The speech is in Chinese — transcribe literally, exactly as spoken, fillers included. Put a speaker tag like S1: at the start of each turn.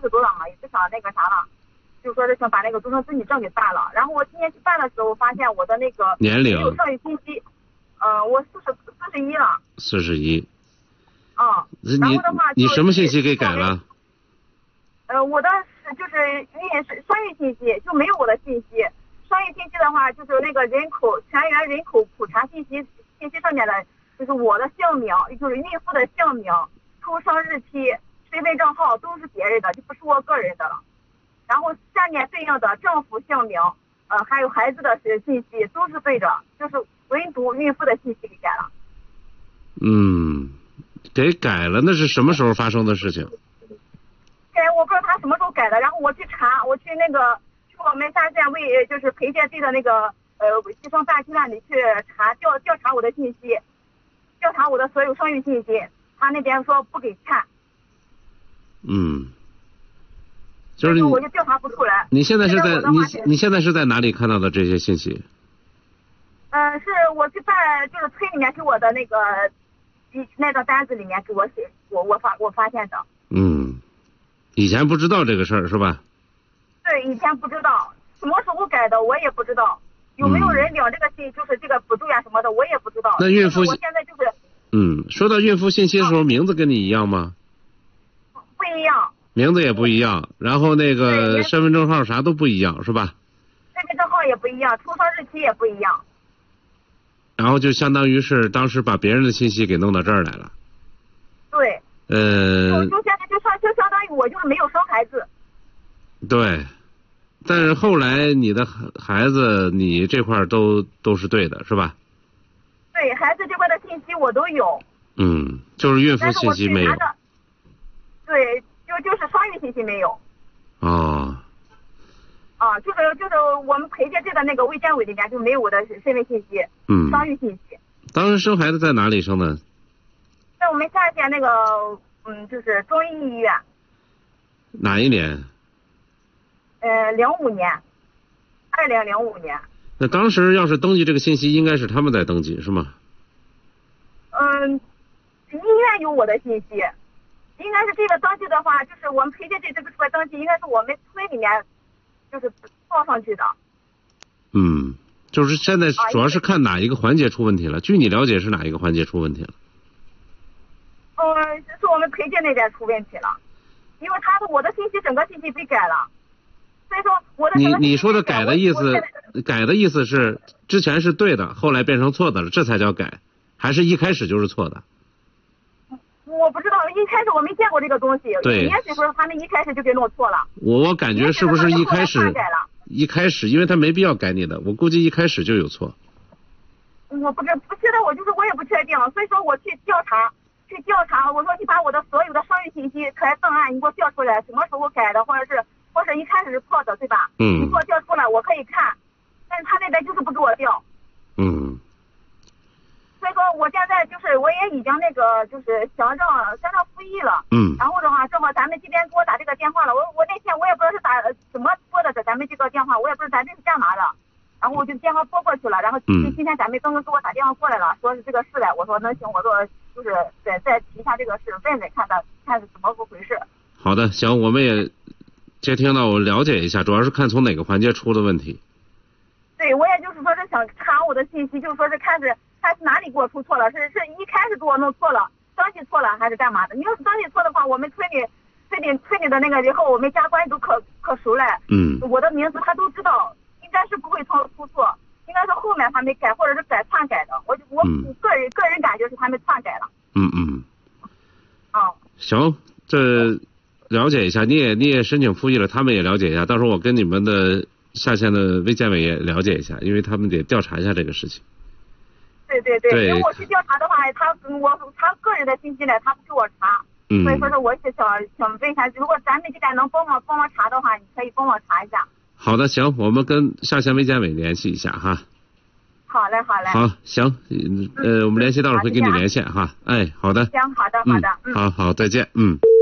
S1: 十多了嘛，也不想那个啥了，就说是想把那个独生子女证给办了。然后我今年去办的时候，发现我的那个
S2: 年龄
S1: 没有上育信息，呃，我四十四十一了。
S2: 四十一。
S1: 啊、嗯。然后的话，
S2: 你什么信息给改了？
S1: 呃，我的是就是孕是生育信息就没有我的信息，生育信息的话就是那个人口全员人口普查信息信息上面的，就是我的姓名，就是孕妇的姓名、出生日期、身份证号都是别人的，就不是我个人的了。然后下面对应的政府姓名，呃，还有孩子的信息都是对着，就是唯独孕妇的信息给改了。
S2: 嗯。给改了，那是什么时候发生的事情？
S1: 改我不知道他什么时候改的，然后我去查，我去那个去我们三县卫就是培建队的那个呃计生办公案里去查调调查我的信息，调查我的所有生育信息，他那边说不给看。
S2: 嗯，就是
S1: 我就调查不出来。
S2: 你现在是在你你现在是在哪里看到的这些信息？
S1: 嗯、呃，是我去办就是村里面给我的那个。那个单子里面给我写，我我发我发现的。
S2: 嗯，以前不知道这个事儿是吧？
S1: 对，以前不知道，什么时候改的我也不知道，有没有人领这个信，就是这个补助呀什么的我也不知道。
S2: 那孕妇
S1: 我现在就是。
S2: 嗯，说到孕妇信息的时候，名字跟你一样吗？
S1: 不一样。
S2: 名字也不一样，然后那个身份证号啥都不一样是吧？
S1: 身份证号也不一样，出生日期也不一样。
S2: 然后就相当于是当时把别人的信息给弄到这儿来了。
S1: 对。
S2: 呃。
S1: 就现在就相就相当于我就是没有生孩子。
S2: 对，但是后来你的孩子你这块都都是对的是吧？
S1: 对，孩子这块的信息我都有。
S2: 嗯，就是孕妇信息没有。
S1: 对，就就是生育信息没有。
S2: 哦。
S1: 啊，就是就是我们培建队的那个卫健委里面就没有我的身份信息，
S2: 嗯，
S1: 生育信息。
S2: 当时生孩子在哪里生的？
S1: 在我们下县那个，嗯，就是中医医院。
S2: 哪一年？
S1: 呃，零五年，二零零五年。
S2: 那当时要是登记这个信息，应该是他们在登记是吗？
S1: 嗯，医院有我的信息，应该是这个登记的话，就是我们培建队这个出来登记，应该是我们村里面。就是报上去的。
S2: 嗯，就是现在主要是看哪一个环节出问题了。据你了解是哪一个环节出问题了？
S1: 嗯，是我们培建那边出问题了，因为他的我的信息整个信息被改了，所以说我的。
S2: 你你说的改的意思，改的意思是之前是对的，后来变成错的了，这才叫改，还是一开始就是错的？
S1: 我不知道，一开始我没见过这个东西，
S2: 对，
S1: 也许说他们一开始就给弄错了。
S2: 我我感觉是不是一开始一开始，因为他没必要改你的，我估计一开始就有错。
S1: 我不知不现在我就是我也不确定，所以说我去调查，去调查，我说你把我的所有的生育信息出来档案，你给我调出来，什么时候改的，或者是或者一开始是错的，对吧？
S2: 嗯。
S1: 你给我调出来，我可以看，但是他那边就是不给我调。
S2: 嗯。
S1: 所以说我现在就是我也已经那个就是想让想让复议了，
S2: 嗯，
S1: 然后的话正好咱们这边给我打这个电话了，我我那天我也不知道是打怎么拨的咱们这个电话，我也不知道咱这是干嘛的，然后我就电话拨过去了，然后今今天咱们刚刚给我打电话过来了，说是这个事来，我说能行，我说就是再再提一下这个事，问问看他看是怎么回事。
S2: 好的，行，我们也接听到，我了解一下，主要是看从哪个环节出的问题。
S1: 对，我也就是说是想查我的信息，就是说是看是看是哪里给我出错了，是是一开始给我弄错了，登记错了还是干嘛的？你要是登记错的话，我们村里村里村里的那个以后我们家关系都可可熟了，
S2: 嗯，
S1: 我的名字他都知道，应该是不会出出错，应该是后面他们改或者是改篡改的，我我个人、嗯、个人感觉是他们篡改了。
S2: 嗯嗯。
S1: 啊、嗯。
S2: 行，这了解一下，你也你也申请复议了，他们也了解一下，到时候我跟你们的下县的卫健委也了解一下，因为他们得调查一下这个事情。
S1: 对对对，
S2: 对，
S1: 因为我去调查的话，他我他个人的信息呢，他不给我查，
S2: 嗯，
S1: 所以说是我是想想问一下，如果咱们这边能帮忙帮忙查的话，你可以帮我查一下。
S2: 好的，行，我们跟下县卫健委联系一下哈。
S1: 好嘞，好嘞。
S2: 好，行，呃，我们联系到了会跟你连线哈。哎，好的。
S1: 行，好的，好的，
S2: 嗯，好好，再见，嗯。